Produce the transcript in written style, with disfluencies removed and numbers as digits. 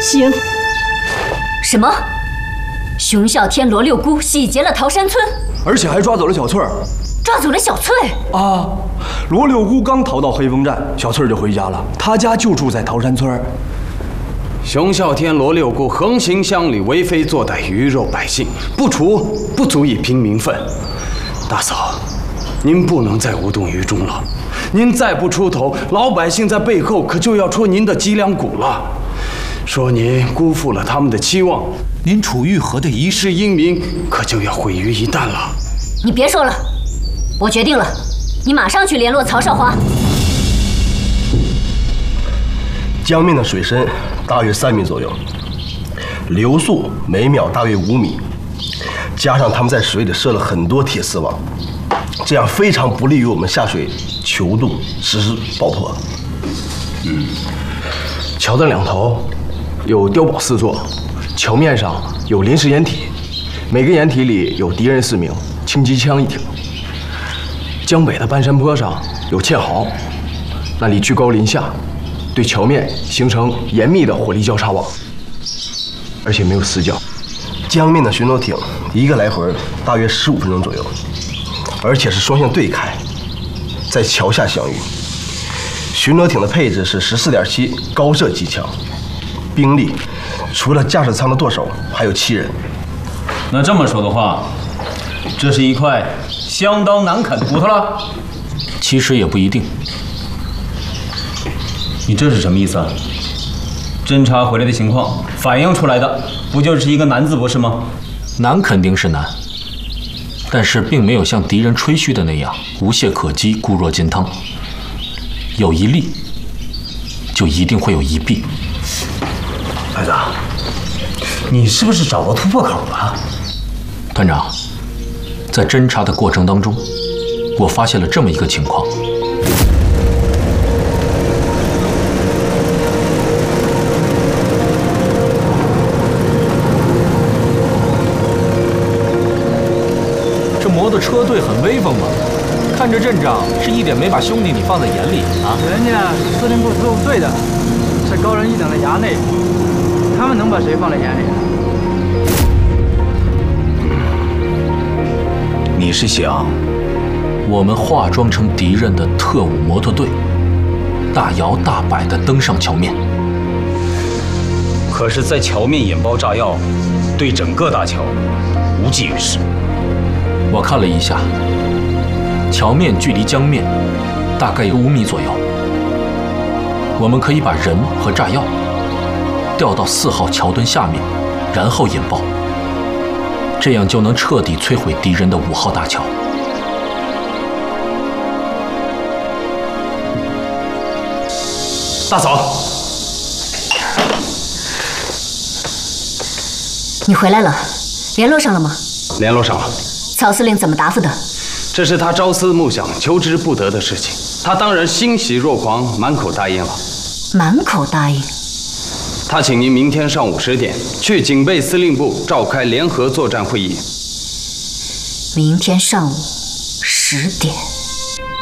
行。什么？熊啸天罗六姑洗劫了桃山村， 而且还抓走了小翠儿。 抓走了小翠啊！罗六姑刚逃到黑风站，小翠儿就回家了。她家就住在桃山村。 熊啸天罗六姑横行乡里，为非作歹，鱼肉百姓，不除不足以平民愤。大嫂，您不能再无动于衷了。您再不出头，老百姓在背后可就要戳您的脊梁骨了，说您辜负了他们的期望，您楚玉河的一世英名可就要毁于一旦了。 你别说了，我决定了，你马上去联络曹少华。 江面的水深大约3米左右，流速每秒大约5米，加上他们在水里设了很多铁丝网，这样非常不利于我们下水求渡实施爆破。 桥的两头有碉堡4座，桥面上有临时掩体，每个掩体里有敌人4名，轻机枪1挺。江北的半山坡上有堑壕，那里居高临下，对桥面形成严密的火力交叉网，而且没有死角。 江面的巡逻艇一个来回大约15分钟左右，而且是双向对开，在桥下相遇。巡逻艇的配置是14.7高射机枪，兵力除了驾驶舱的舵手，还有7人。 那这么说的话，这是一块相当难啃骨头了。 其实也不一定。 你这是什么意思啊？侦查回来的情况反映出来的，不就是一个难字不是吗？ 难肯定是难，但是并没有像敌人吹嘘的那样无懈可击、固若金汤。有一利，就一定会有一弊。 孩子，你是不是找到突破口了？ 团长，在侦查的过程当中，我发现了这么一个情况。 这摩托车队很威风嘛，看这阵仗是一点没把兄弟你放在眼里啊！ 人家司令部特务队的，是高人一等的衙内，他们能把谁放在眼里？ 你是想我们化妆成敌人的特务摩托队，大摇大摆地登上桥面？ 可是，在桥面引爆炸药，对整个大桥无济于事。 我看了一下，桥面距离江面大概有5米左右。我们可以把人和炸药调到4号桥墩下面，然后引爆，这样就能彻底摧毁敌人的5号大桥。 大嫂， 你回来了，联络上了吗？ 联络上了。 曹司令怎么答复的？ 这是他朝思暮想、求之不得的事情，他当然欣喜若狂，满口答应了。 满口答应。 他请您明天上午10点去警备司令部召开联合作战会议。 明天上午10点。